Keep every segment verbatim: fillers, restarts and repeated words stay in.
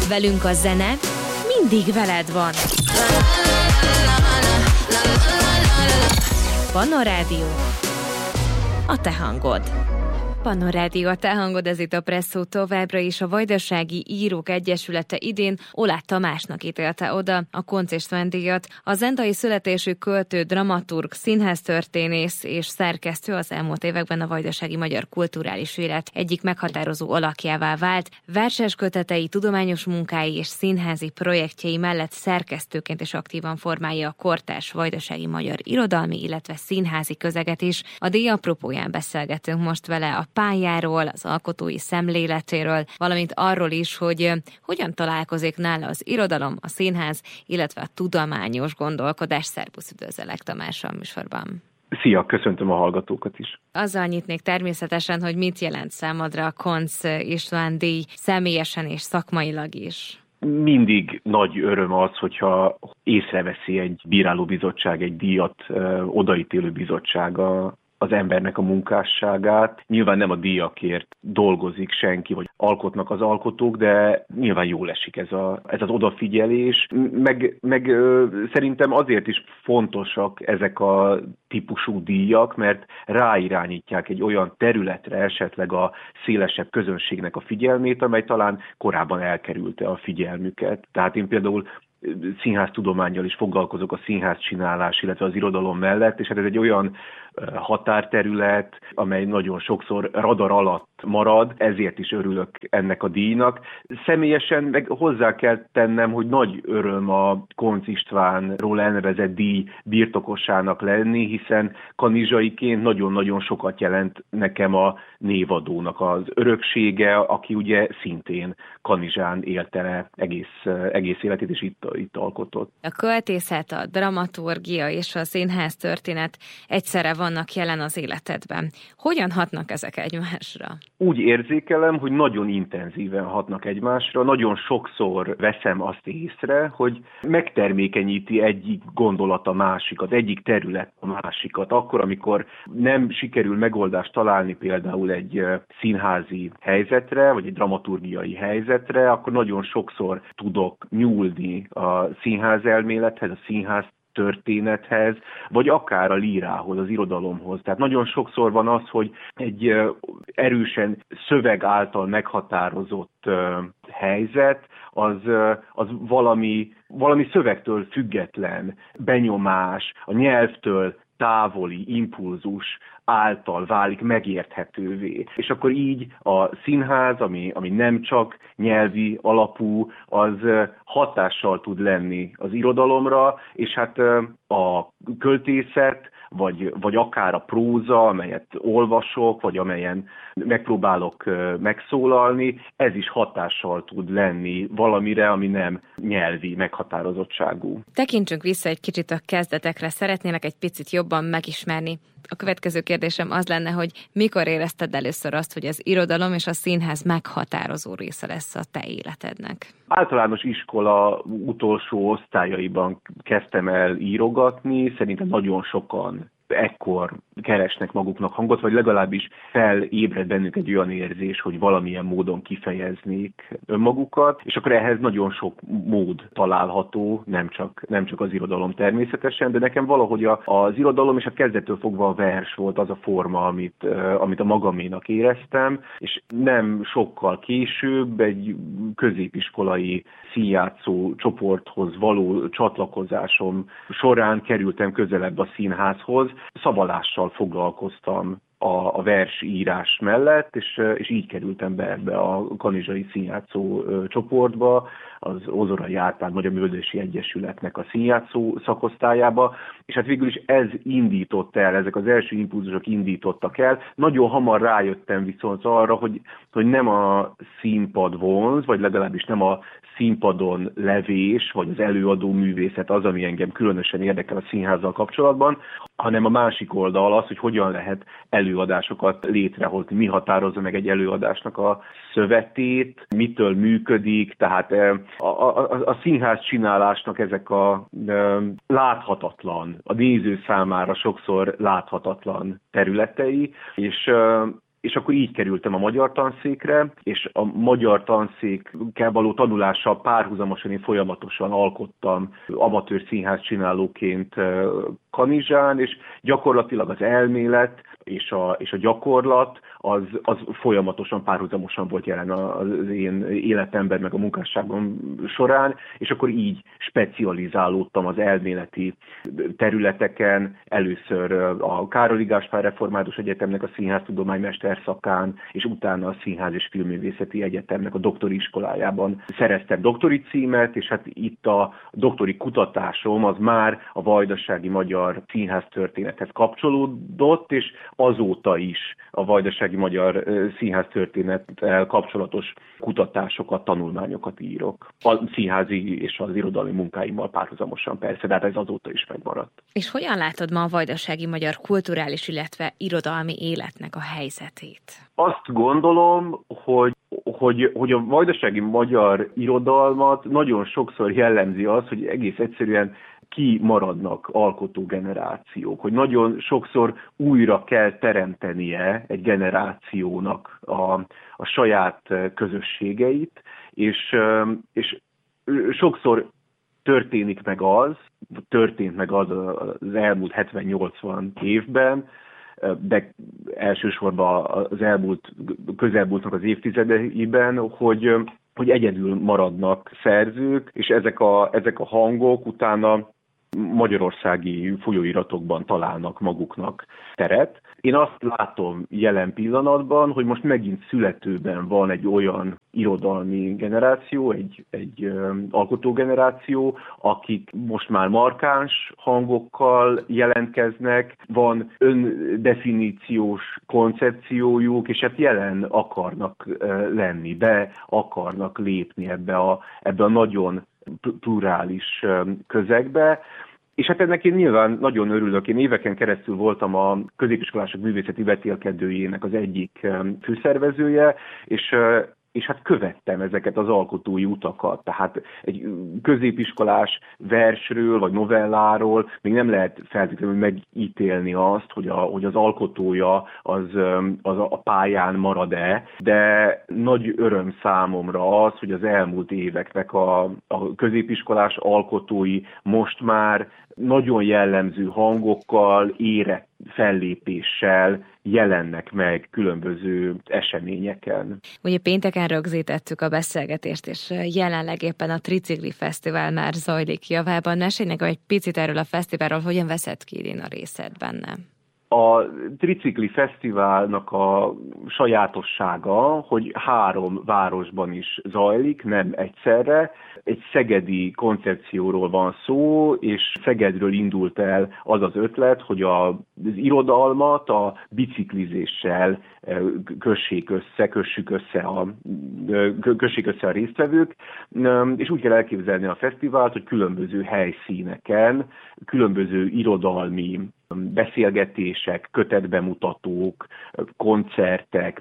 Velünk a zene mindig veled van. Panorádió, a te hangod. Panorádió, a te hangod, ez itt a Presszó továbbra is. A Vajdasági Írók Egyesülete idén Oláh Tamásnak ítélte oda a Koncz István-díjat. A zendai születésű költő, dramaturg, színháztörténész és szerkesztő az elmúlt években a vajdasági magyar kulturális élet egyik meghatározó alakjává vált. Verses kötetei, tudományos munkái és színházi projektjei mellett szerkesztőként is aktívan formálja a kortárs vajdasági magyar irodalmi, illetve színházi közeget is. A díj apropóján beszélgetünk most vele a pályáról, az alkotói szemléletéről, valamint arról is, hogy hogyan találkozik nála az irodalom, a színház, illetve a tudományos gondolkodás. Szerbusz, üdvözöllek Tamás a műsorban. Szia, köszöntöm a hallgatókat is. Azzal nyitnék természetesen, hogy mit jelent számodra a Koncz István-díj személyesen és szakmailag is. Mindig nagy öröm az, hogyha észreveszi egy bírálóbizottság, egy díjat odaítélő bizottság a az embernek a munkásságát. Nyilván nem a díjakért dolgozik senki, vagy alkotnak az alkotók, de nyilván jól esik ez, a, ez az odafigyelés. Meg, meg ö, szerintem azért is fontosak ezek a típusú díjak, mert ráirányítják egy olyan területre esetleg a szélesebb közönségnek a figyelmét, amely talán korábban elkerülte a figyelmüket. Tehát én például színháztudománnyal is foglalkozok a színházcsinálás, illetve az irodalom mellett, és hát ez egy olyan határterület, amely nagyon sokszor radar alatt marad, ezért is örülök ennek a díjnak. Személyesen meg hozzá kell tennem, hogy nagy öröm a Koncz Istvánról elnevezett díj birtokosának lenni, hiszen kanizsaiként nagyon-nagyon sokat jelent nekem a névadónak az öröksége, aki ugye szintén Kanizsán élte le egész, egész életét, és itt, itt alkotott. A költészet, a dramaturgia és a színház történet egyszerre vannak jelen az életedben. Hogyan hatnak ezek egymásra? Úgy érzékelem, hogy nagyon intenzíven hatnak egymásra. Nagyon sokszor veszem azt észre, hogy megtermékenyíti egyik gondolat a másikat, egyik terület a másikat. Akkor, amikor nem sikerül megoldást találni például egy színházi helyzetre, vagy egy dramaturgiai helyzetre, akkor nagyon sokszor tudok nyúlni a színház elmélethez, a színház történethez, vagy akár a lírához, az irodalomhoz. Tehát nagyon sokszor van az, hogy egy erősen szöveg által meghatározott helyzet, az, az valami, valami szövegtől független benyomás, a nyelvtől távoli impulzus által válik megérthetővé. És akkor így a színház, ami, ami nem csak nyelvi alapú, az hatással tud lenni az irodalomra, és hát a költészet, vagy, vagy akár a próza, amelyet olvasok, vagy amelyen megpróbálok megszólalni, ez is hatással tud lenni valamire, ami nem nyelvi meghatározottságú. Tekintsünk vissza egy kicsit a kezdetekre. Szeretnélek egy picit jobban megismerni. A következő kérdésem az lenne, hogy mikor érezted először azt, hogy az irodalom és a színház meghatározó része lesz a te életednek? Általános iskola utolsó osztályaiban kezdtem el írogatni, szerintem nagyon sokan ekkor keresnek maguknak hangot, vagy legalábbis felébred bennük egy olyan érzés, hogy valamilyen módon kifejeznék önmagukat, és akkor ehhez nagyon sok mód található, nem csak, nem csak az irodalom természetesen, de nekem valahogy a, az irodalom és a kezdettől fogva a vers volt az a forma, amit, amit a magaménak éreztem, és nem sokkal később egy középiskolai színjátszó csoporthoz való csatlakozásom során kerültem közelebb a színházhoz. Szavalással foglalkoztam a, a versírás mellett, és, és így kerültem be ebbe a kanizsai színjátszó csoportba, az Ozorai Árpád Magyar Művelődési Egyesületnek a színjátszó szakosztályába, és hát végül is ez indított el, ezek az első impulzusok indítottak el. Nagyon hamar rájöttem viszont arra, hogy, hogy nem a színpad vonz, vagy legalábbis nem a színpadon levés, vagy az előadó művészet az, ami engem különösen érdekel a színházzal kapcsolatban, hanem a másik oldal az, hogy hogyan lehet előadásokat létrehozni, mi határozza meg egy előadásnak a szövetét, mitől működik, tehát a, a, a, a színház csinálásnak ezek a, a láthatatlan, a néző számára sokszor láthatatlan területei, és és akkor így kerültem a magyar tanszékre, és a magyar tanszékkel való tanulással párhuzamosan én folyamatosan alkottam amatőr színház csinálóként Kanizsán, és gyakorlatilag az elmélet és a, és a gyakorlat az, az folyamatosan párhuzamosan volt jelen az én életemben, meg a munkásságom során, és akkor így specializálódtam az elméleti területeken, először a Károli Gáspár Református Egyetemnek a színháztudomány mesterszakán, és utána a Színház és Filmművészeti Egyetemnek a doktori iskolájában szereztem doktori címet, és hát itt a doktori kutatásom az már a vajdasági magyar színháztörténethez kapcsolódott, és azóta is a vajdasági magyar színháztörténettel kapcsolatos kutatásokat, tanulmányokat írok. A színházi és az irodalmi munkáimmal párhuzamosan persze, de hát ez azóta is megmaradt. És hogyan látod ma a vajdasági magyar kulturális, illetve irodalmi életnek a helyzetét? Azt gondolom, hogy Hogy, hogy a vajdasági magyar irodalmat nagyon sokszor jellemzi az, hogy egész egyszerűen kimaradnak alkotó generációk, hogy nagyon sokszor újra kell teremtenie egy generációnak a, a saját közösségeit, és, és sokszor történik meg az, történt meg az az elmúlt hetven-nyolcvan évben, de elsősorban az elmúlt, közelmúltnak az évtizedeiben, hogy, hogy egyedül maradnak szerzők, és ezek a, ezek a hangok utána magyarországi folyóiratokban találnak maguknak teret. Én azt látom jelen pillanatban, hogy most megint születőben van egy olyan irodalmi generáció, egy, egy um, alkotógeneráció, akik most már markáns hangokkal jelentkeznek, van öndefiníciós koncepciójuk, és hát jelen akarnak uh, lenni, be akarnak lépni ebbe a, ebbe a nagyon plurális um, közegbe. És hát ennek én nyilván nagyon örülök. Én éveken keresztül voltam a középiskolások művészeti vetélkedőjének az egyik főszervezője, és, és hát követtem ezeket az alkotói utakat. Tehát egy középiskolás versről vagy novelláról még nem lehet feltétlenül megítélni azt, hogy, a, hogy az alkotója az, az a pályán marad-e, de nagy öröm számomra az, hogy az elmúlt éveknek a, a középiskolás alkotói most már nagyon jellemző hangokkal, érett fellépéssel jelennek meg különböző eseményeken. Ugye pénteken rögzítettük a beszélgetést, és jelenleg éppen a Tricikli Fesztivál már zajlik javában. Mesélj nekem egy picit erről a fesztiválról, hogyan veszed ki idén a részed benne? A Tricikli Fesztiválnak a sajátossága, hogy három városban is zajlik, nem egyszerre. Egy szegedi koncepcióról van szó, és Szegedről indult el az az ötlet, hogy az irodalmat a biciklizéssel kössék össze, kössük össze a, kössék össze a résztvevők, és úgy kell elképzelni a fesztivált, hogy különböző helyszíneken, különböző irodalmi beszélgetések, kötetbemutatók, koncertek,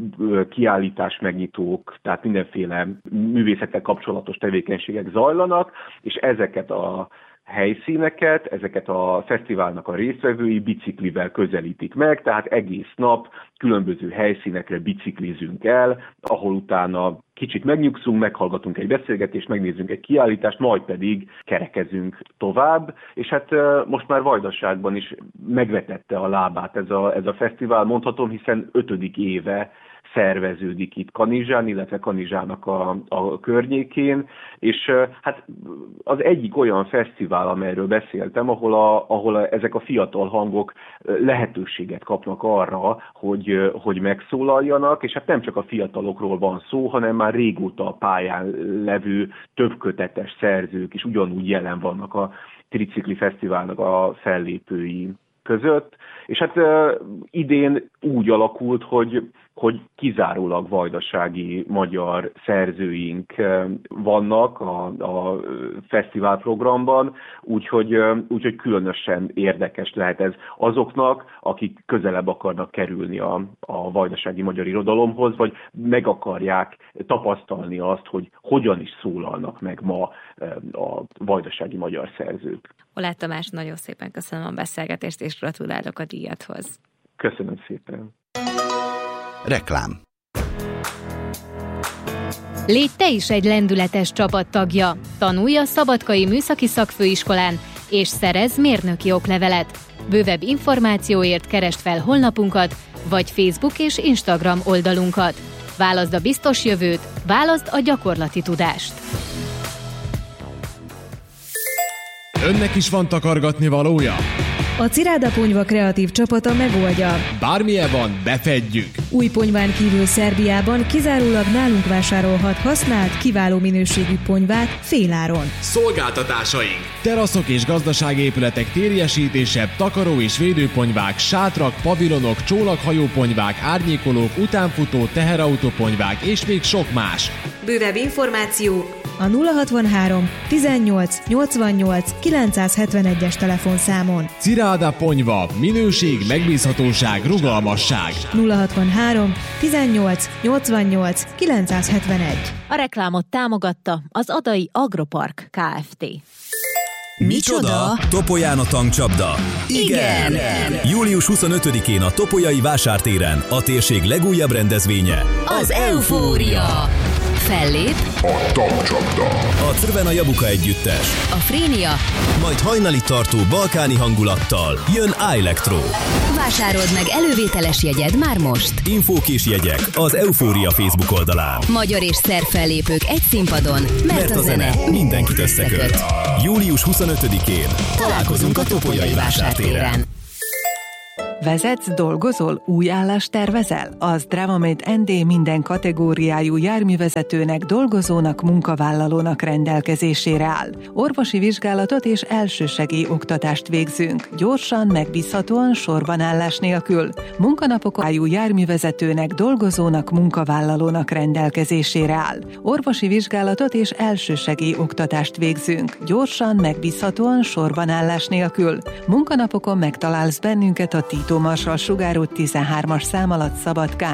kiállítás megnyitók, tehát mindenféle művészettel kapcsolatos tevékenységek zajlanak, és ezeket a helyszíneket, ezeket a fesztiválnak a résztvevői biciklivel közelítik meg, tehát egész nap különböző helyszínekre biciklizünk el, ahol utána kicsit megnyugszunk, meghallgatunk egy beszélgetést, megnézzünk egy kiállítást, majd pedig kerekezünk tovább, és hát most már Vajdaságban is megvetette a lábát ez a, ez a fesztivál, mondhatom, hiszen ötödik éve szerveződik itt Kanizsán, illetve Kanizsának a, a környékén, és hát az egyik olyan fesztivál, amelyről beszéltem, ahol, a, ahol a, ezek a fiatal hangok lehetőséget kapnak arra, hogy, hogy megszólaljanak, és hát nem csak a fiatalokról van szó, hanem már régóta a pályán levő többkötetes szerzők is ugyanúgy jelen vannak a Tricikli Fesztiválnak a fellépői között, és hát uh, idén úgy alakult, hogy, hogy kizárólag vajdasági magyar szerzőink uh, vannak a, a fesztiválprogramban, úgyhogy, uh, úgyhogy különösen érdekes lehet ez azoknak, akik közelebb akarnak kerülni a, a vajdasági magyar irodalomhoz, vagy meg akarják tapasztalni azt, hogy hogyan is szólalnak meg ma uh, a vajdasági magyar szerzők. Oláth Tamás, nagyon szépen köszönöm a beszélgetést, és gratulálok a díjadhoz. Köszönöm szépen. Reklám. Légy te is egy lendületes csapattagja. Tanulj a Szabadkai Műszaki Szakfőiskolán, és szerezz mérnöki oklevelet. Bővebb információért keresd fel honlapunkat, vagy Facebook és Instagram oldalunkat. Válaszd a biztos jövőt, válaszd a gyakorlati tudást. Önnek is van takargatni valója? A Ciráda Ponyva kreatív csapata megoldja. Bármilyen van, befedjük! Új ponyván kívül Szerbiában kizárólag nálunk vásárolhat használt, kiváló minőségű ponyvát féláron. Szolgáltatásaink! Teraszok és gazdaságépületek térjesítése, takaró és védőponyvák, sátrak, pavilonok, csónakhajóponyvák, árnyékolók, utánfutó, teherautóponyvák és még sok más. Bővebb információ a nulla hatvanhárom tizennyolc nyolcvannyolc kilencszázhetvenegyes telefonszámon. Ciráda Ponyva. Minőség, megbízhatóság, rugalmasság. nulla hatvanhárom tizennyolc nyolcvannyolc kilencszázhetvenegy. A reklámot támogatta az Adai Agropark Kft. Micsoda? Topolyán a tankcsapda. Igen! Igen! július huszonötödikén a Topolyai Vásártéren a térség legújabb rendezvénye, az Eufória. Fellép a tankcsapda, a Crvena Jabuka együttes, a Frénia, majd hajnali tartó balkáni hangulattal jön Electro. Vásárold meg elővételes jegyed már most. Infók és jegyek az Eufória Facebook oldalán. Magyar és szerb fellépők egy színpadon, mert, mert a zene mindenkit összeköt. július huszonötödikén találkozunk a Topolyai Vásártéren. Vezetsz, dolgozol, új állást tervezel? Az Drávamed en dé minden kategóriájú járművezetőnek, dolgozónak, munkavállalónak rendelkezésére áll. Orvosi vizsgálatot és elsősegély oktatást végzünk. Gyorsan, megbízhatóan, sorban állás nélkül. Munkanapokon járművezetőnek, dolgozónak, munkavállalónak rendelkezésére áll. Orvosi vizsgálatot és elsősegély oktatást végzünk. Gyorsan, megbízhatóan, sorban állás nélkül. Munkanapokon megtalálsz bennünket a Tito Marsal sugárút tizenhármas szám alatt Szabadkán.